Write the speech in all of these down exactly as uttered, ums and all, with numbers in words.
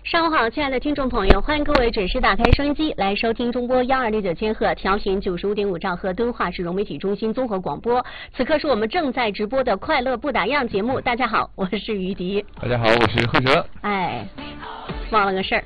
上午好，亲爱的听众朋友，欢迎各位准时打开收音机来收听中波幺二六九千赫，调频九十五点五兆赫，敦化市融媒体中心综合广播。此刻是我们正在直播的快乐不打烊节目。大家好，我是于迪。 大家好，我是贺哲。 哎，忘了个事儿。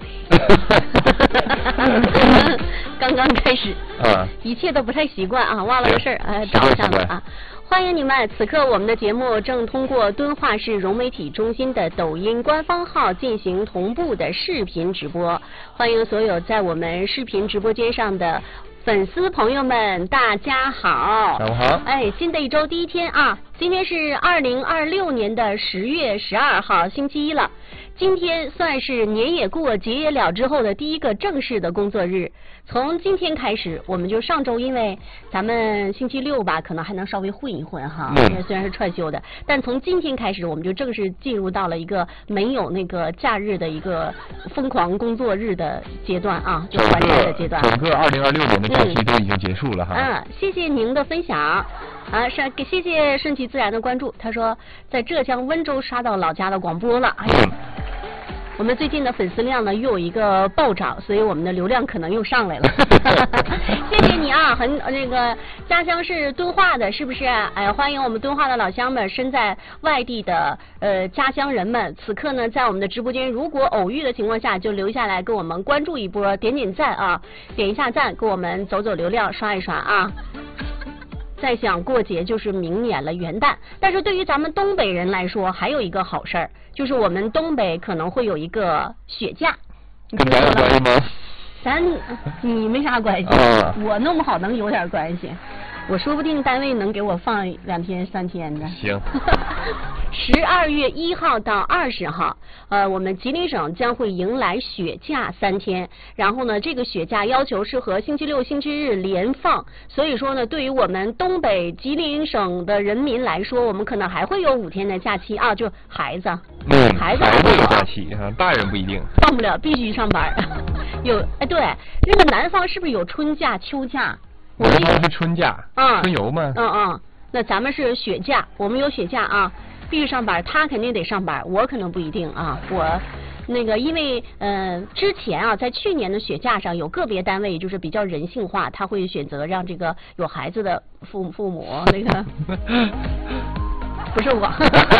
刚刚开始，啊，一切都不太习惯啊，忘了个事儿，哎，找一下子啊。欢迎你们！此刻我们的节目正通过敦化市融媒体中心的抖音官方号进行同步的视频直播。欢迎所有在我们视频直播间上的粉丝朋友们，大家好！ 下午好！ 哎，新的一周第一天啊，今天是二零二六年的十月十二号，星期一了。今天算是年也过节也了之后的第一个正式的工作日。从今天开始，我们就上周因为咱们星期六吧，可能还能稍微混一混哈，嗯、虽然是串休的，但从今天开始，我们就正式进入到了一个没有那个假日的一个疯狂工作日的阶段啊，就还债的阶段。 整个二零二六年的假期都已经结束了哈。 嗯，谢谢您的分享。啊，是给谢谢顺其自然的关注。他说在浙江温州刷到老家的广播了。哎呀，我们最近的粉丝量呢又有一个暴涨，所以我们的流量可能又上来了。谢谢你啊，很那个家乡是敦化的，是不是？哎，欢迎我们敦化的老乡们，身在外地的呃家乡人们，此刻呢在我们的直播间，如果偶遇的情况下，就留下来给我们关注一波，点点赞啊，点一下赞，给我们走走流量，刷一刷啊。再想过节就是明年了，元旦。但是对于咱们东北人来说，还有一个好事儿，就是我们东北可能会有一个雪假。 跟咱有关系吗？ 咱你没啥关系， 啊、 我弄不好能有点关系。我说不定单位能给我放两天三天的。 行。 十二月一号到二十号，呃，我们吉林省将会迎来雪假三天。然后呢，这个雪假要求是和星期六、星期日连放，所以说呢，对于我们东北吉林省的人民来说，我们可能还会有五天的假期啊，就孩子， 嗯， 孩子孩子有假期啊，大人不一定。 放不了，必须上班。有哎，对，那个南方是不是有春假、秋假？ 我们是春假， 嗯， 春游嘛。 嗯嗯，那咱们是雪假，我们有雪假啊，必须上班。他肯定得上班，我可能不一定啊。我那个因为呃之前啊，在去年的雪假上，有个别单位就是比较人性化，他会选择让这个有孩子的父父母那个。不是我。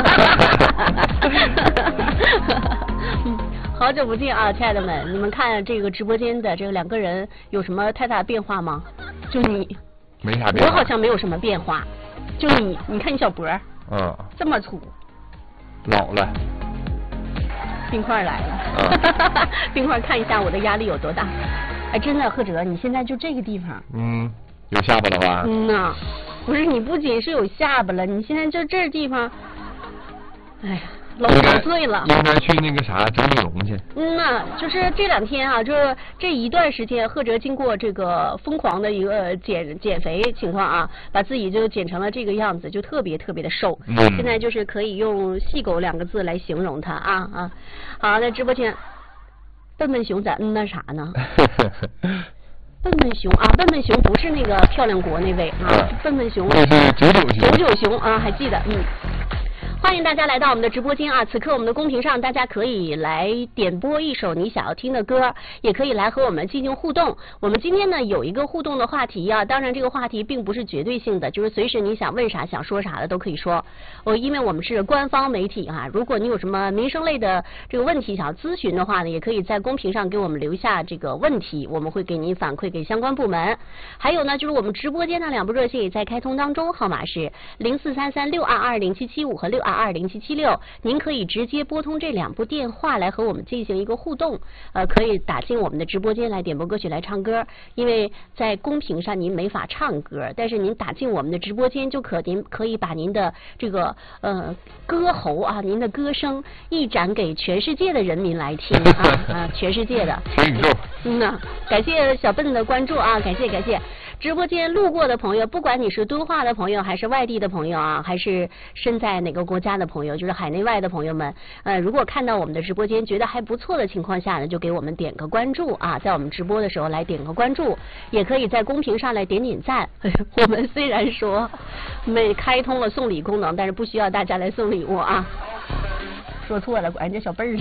好久不见啊，亲爱的们！你们看这个直播间的这个两个人有什么太大的变化吗？就你， 没啥变化。 我好像没有什么变化。就你，你看你小脖， 嗯， 这么粗， 老了。 冰块来了，嗯、冰块看一下我的压力有多大。哎，真的，贺哲，你现在就这个地方， 嗯，有下巴了吧？ 嗯呐，不是你不仅是有下巴了，你现在就这地方，哎呀。老九岁了， 应该去那个啥整整容去。 嗯呐，就是这两天啊，就是这一段时间，贺哲经过这个疯狂的一个减减肥情况啊，把自己就减成了这个样子，就特别特别的瘦。嗯。现在就是可以用细狗两个字来形容他啊啊！好，在直播间，笨笨熊在嗯那啥呢？笨笨熊啊，笨笨熊不是那个漂亮国那位啊，啊笨笨熊。 那是九九熊。 九九熊啊，还记得嗯。欢迎大家来到我们的直播间啊！此刻我们的公屏上，大家可以来点播一首你想要听的歌，也可以来和我们进行互动。我们今天呢有一个互动的话题啊，当然这个话题并不是绝对性的，就是随时你想问啥、想说啥的都可以说。哦，因为我们是官方媒体啊，如果你有什么民生类的这个问题想要咨询的话呢，也可以在公屏上给我们留下这个问题，我们会给您反馈给相关部门。还有呢，就是我们直播间的两部热线也在开通当中，号码是零四三三六二二零七七五和六二二零七七六，您可以直接拨通这两部电话来和我们进行一个互动，呃，可以打进我们的直播间来点播歌曲来唱歌，因为在公屏上您没法唱歌，但是您打进我们的直播间就可您可以把您的这个呃歌喉啊，您的歌声一展给全世界的人民来听啊啊，全世界的全宇宙。 嗯呐，感谢小笨的关注啊，感谢感谢。直播间路过的朋友，不管你是敦化的朋友，还是外地的朋友啊，还是身在哪个国家的朋友，就是海内外的朋友们，呃，如果看到我们的直播间觉得还不错的情况下呢，就给我们点个关注啊，在我们直播的时候来点个关注，也可以在公屏上来点点赞。我们虽然说没开通了送礼功能，但是不需要大家来送礼物啊。 说错了，管人家小贝儿。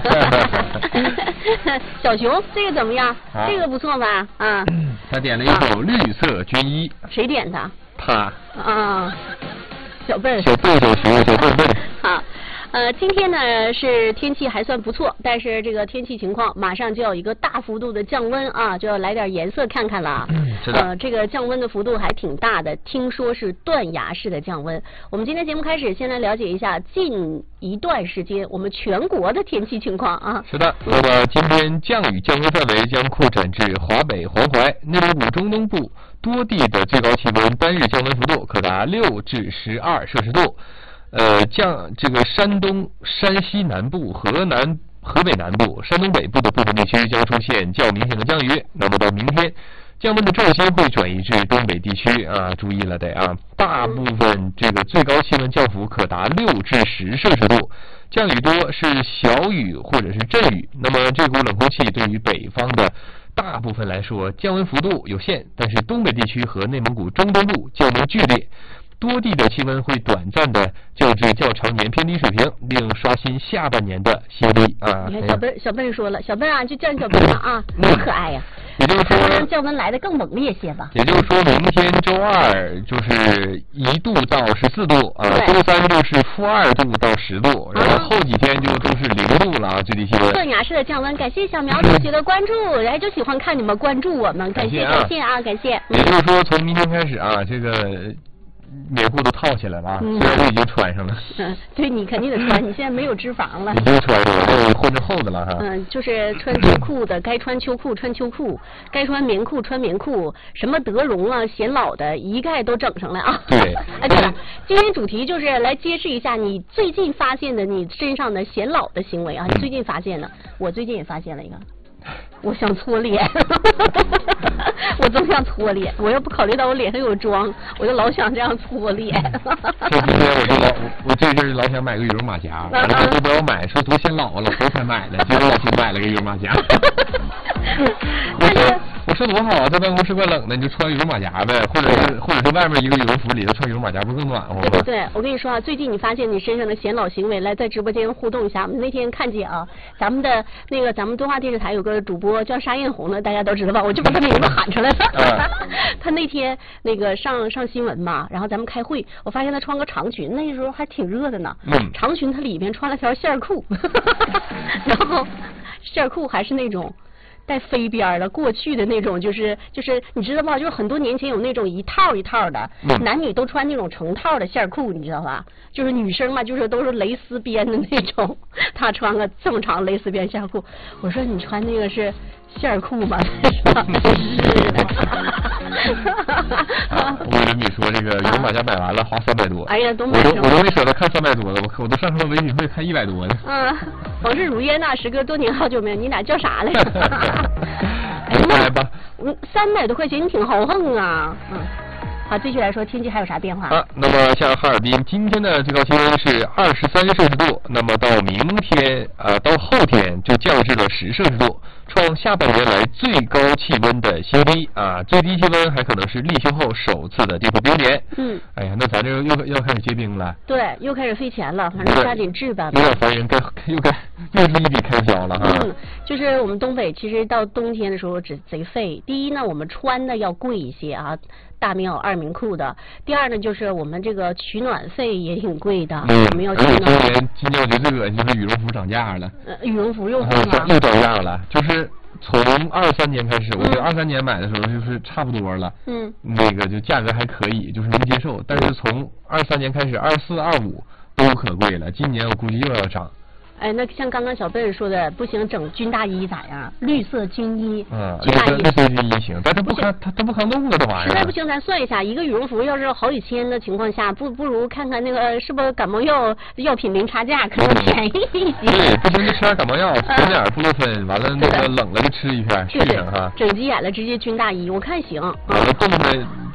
小熊，这个怎么样？ 啊、 这个不错吧？啊。 他点了一首《绿色军衣》。 谁点的？ 他。 啊。小贝儿。 小贝小熊，小贝贝。 好。呃，今天呢是天气还算不错，但是这个天气情况马上就要有一个大幅度的降温啊，就要来点颜色看看了。 嗯，是的。 呃，这个降温的幅度还挺大的，听说是断崖式的降温。我们今天节目开始，先来了解一下近一段时间我们全国的天气情况啊。 是的，那么今天降雨降温范围将扩展至华北、黄淮、内蒙古中东部多地的最高气温单日降温幅度可达六至十二摄氏度。呃，降这个山东、山西南部、河南、河北南部、山东北部的部分地区将出现较明显的降雨。那么到明天，降温的重心会转移至东北地区啊，注意了得啊，大部分这个最高气温降幅可达六至十摄氏度，降雨多是小雨或者是阵雨。那么这股冷空气对于北方的大部分来说降温幅度有限，但是东北地区和内蒙古中东部降温剧烈。多地的气温会短暂的降至较常年偏低水平，并刷新下半年的新低啊！ 你看小贝，小贝说了，小贝啊，就叫你小贝了啊，多可爱呀！ 也就是说， 让降温来的更猛烈些吧。 也就是说，明天周二就是一度到十四度啊，周三就是负二度到十度，然后后几天就都是零度了啊，最低气温。 断崖式的降温，感谢小苗同学的关注，哎，就喜欢看你们关注我们，感谢感谢啊，感谢。 也就是说，从明天开始啊，这个。棉裤都套起来了啊， 嗯、 虽然我已经穿上了。 嗯，对你肯定得穿，你现在没有脂肪了。 已经穿上了，我换成厚的了哈。 嗯，就是穿秋裤的，该穿秋裤穿秋裤，该穿棉裤穿棉裤，什么德容啊、显老的，一概都整上来啊。 对。 哎，对了，今天主题就是来揭示一下你最近发现的你身上的显老的行为啊，你最近发现的，我最近也发现了一个。我想搓脸，我总想搓脸。我要不考虑到我脸上有妆，我就老想这样搓脸。 这几天我就老，我这阵儿老想买个羽绒马甲，完了都不要买，说多显老啊，老头才买的，结果我去买了个羽绒马甲。我说我说多好啊，在办公室怪冷的，你就穿羽绒马甲呗，或者是或者是外面一个羽绒服，里头穿羽绒马甲，不更暖和吗？ 对对对，我跟你说啊，最近你发现你身上的显老行为，来在直播间互动一下。我们那天看见啊，咱们的那个咱们东华电视台有个主播叫沙艳红的，大家都知道吧？我就把他名字喊出来了。他那天那个上上新闻嘛，然后咱们开会，我发现他穿个长裙，那时候还挺热的呢。 嗯。 长裙他里边穿了条线裤，然后线裤还是那种。带飞边的，过去的那种，就是就是你知道吧？就是很多年前有那种一套一套的， 嗯、 男女都穿那种成套的线裤，你知道吧？就是女生嘛，就是都是蕾丝边的那种，他穿个这么长蕾丝边线裤。我说你穿那个是线裤吗？是的。 我跟你说，这个羽绒马甲买完了花三百多。 哎呀，都买我都我都没舍得看三百多的，我我都上他们唯品会看一百多的。 嗯，往事如烟呐，时隔多年好久没有，你俩叫啥来着？ 哎来吧。 嗯，三百多块钱，你挺豪横啊。嗯。好，继续来说，天气还有啥变化？ 啊，那么像哈尔滨今天的最高气温是二十三摄氏度，那么到明天呃到后天就降至了十摄氏度，创下半年来最高气温的新低啊！最低气温还可能是立秋后首次的跌破冰点。 嗯。哎呀，那咱这又又要开始结冰了。 对，又开始费钱了，反正加紧置办。 有点烦人，该又该又是一笔开销了哈。 嗯，就是我们东北其实到冬天的时候只贼费。第一呢，我们穿的要贵一些啊。大棉袄、二棉裤的。第二呢，就是我们这个取暖费也挺贵的， 嗯、 我们要取暖。 今年今年我觉得最恶心就是羽绒服涨价了。 呃，羽绒服又贵了。 又涨价了，就是从二三年开始，我觉得二三年买的时候就是差不多了。嗯。那个就价格还可以，就是能接受。但是从二三年开始，二四、二五都可贵了。今年我估计又要涨。 哎，那像刚刚小贝儿说的，不行，整军大衣咋样？绿色军衣， 嗯， 军大衣， 绿色军衣行，但它不扛，它它不扛冻啊，这玩意儿。 实在不行，咱算一下，一个羽绒服要是好几千的情况下，不不如看看那个是不是感冒药药品零差价，可能便宜一些。 对，不行就吃点感冒药，补点布洛芬，完了那个冷了就吃一片，续上哈。 整急眼了直接军大衣，我看行。 完了冻的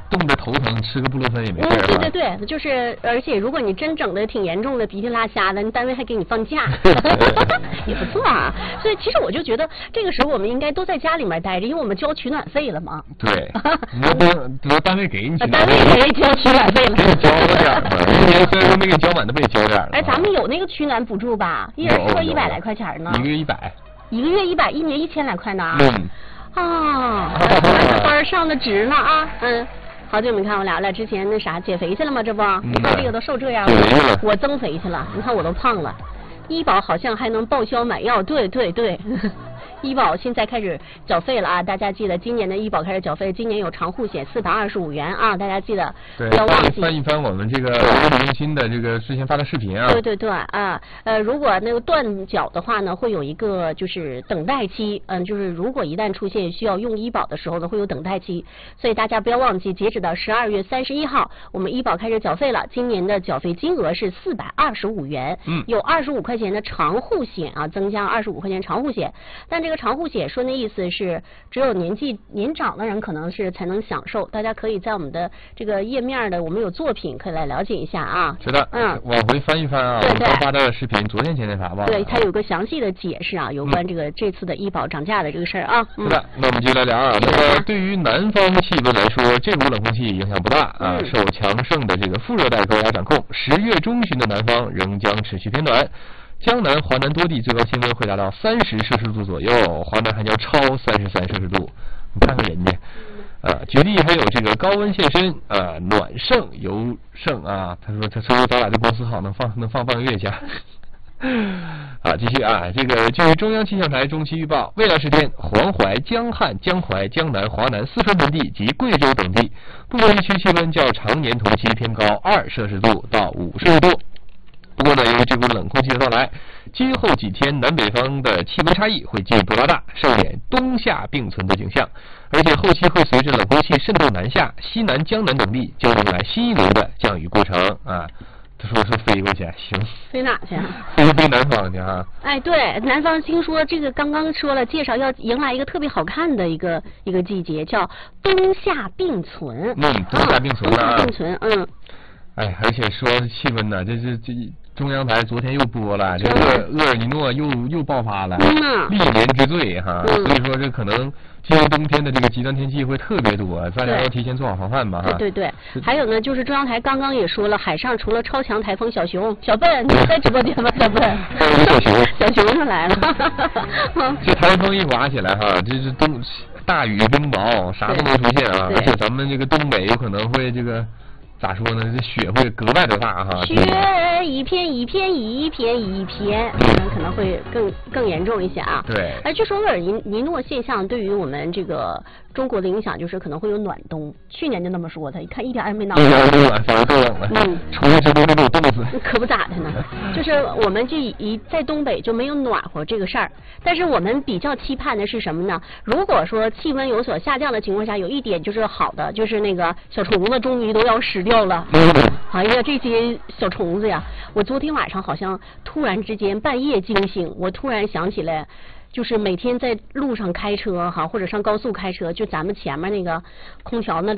冻得头疼，吃个布洛芬也没事嗯，对对对对，就是而且如果你真整的挺严重的鼻涕拉瞎的，你单位还给你放假，也不错啊。所以其实我就觉得这个时候我们应该都在家里面待着，因为我们交取暖费了嘛。 对，那单那单位给你取暖费，单位给交取暖费了， 给你交了点嘛。今年虽然说没给交满，都被交点了。 哎，咱们有那个取暖补助吧？一人说一百来块钱呢。 一个月一百。 一个月一百，一年一千来块呢。 嗯。 啊，这班上的值了啊，嗯。好久没看我俩了，之前那啥减肥去了吗？这不，你看这个都瘦这样了，我增肥去了，你看我都胖了。医保好像还能报销买药，对对对。医保现在开始缴费了啊！大家记得今年的医保开始缴费，今年有长户险四百二十五元啊！大家记得不要忘记。 翻一翻我们这个医保中心的这个之前发的视频啊。 对对对啊，呃，如果那个断缴的话呢，会有一个就是等待期，嗯，就是如果一旦出现需要用医保的时候呢，会有等待期，所以大家不要忘记，截止到十二月三十一号，我们医保开始缴费了，今年的缴费金额是四百二十五元， 嗯， 有二十五块钱的长户险啊，增加二十五块钱长户险，但这这个长户险说那意思是只有年纪年长的人可能是才能享受，大家可以在我们的这个页面的我们有作品可以来了解一下啊。 是的， 嗯， 往回翻一翻啊， 对对， 刚发的视频，昨天前天发忘了。 对，它有个详细的解释啊，有关这个这次的医保涨价的这个事儿啊。 是的，那我们接着来聊啊。那么对于南方气温来说，这股冷空气影响不大啊，受强盛的这个副热带高压掌控，十月中旬的南方仍将持续偏暖。江南、华南多地最高气温会达到三十摄氏度左右，华南还将超三十三摄氏度。你看看人家，啊，局地还有这个高温现身，啊，暖盛尤盛啊。他说，他说咱俩这公司好，能放能放半个月假。啊，继续啊，这个据中央气象台中期预报，未来十天，黄淮、江汉、江淮、江南、华南、四川盆地及贵州等地部分地区气温较常年同期偏高二摄氏度到五摄氏度。不过呢，由于这股冷空气的到来，今后几天南北方的气温差异会进一步拉大，上演冬夏并存的景象。而且后期会随着冷空气渗透南下，西南、江南等地将迎来新一轮的降雨过程啊。他说是飞过去，行。飞哪去？ 飞飞南方去啊！ 哎，对，南方听说这个刚刚说了，介绍要迎来一个特别好看的一个一个季节，叫冬夏并存。 嗯，冬夏并存啊。 冬夏并存，嗯。 哎，而且说气温呢，这是这中央台昨天又播了，这个厄尔尼诺又又爆发了，历年之最哈。 嗯、 所以说这可能今年冬天的这个极端天气会特别多，大家要提前做好防范吧哈。 对对对，还有呢，就是中央台刚刚也说了，海上除了超强台风小熊，小笨你在直播间吗？小笨， 小熊， 小熊上来了。 这台风一刮起来哈，这是冬大雨冰雹啥都能出现啊，而且咱们这个东北有可能会这个。咋说呢？这雪会格外的大哈， 雪一片一片一片一片，嗯，可能会更更严重一些啊。 对。 哎，据说厄尔尼尼诺现象对于我们这个中国的影响，就是可能会有暖冬。去年就那么说的，一看一点也没暖。 一点也没暖，反而更冷了。嗯。出去直播会给我冻死。 可不咋的呢，就是我们这一在东北就没有暖和这个事儿，但是我们比较期盼的是什么呢？如果说气温有所下降的情况下，有一点就是好的，就是那个小虫子终于都要死掉了。哎呀，这些小虫子呀！我昨天晚上好像突然之间半夜惊醒，我突然想起来，就是每天在路上开车哈，或者上高速开车，就咱们前面那个空调那里。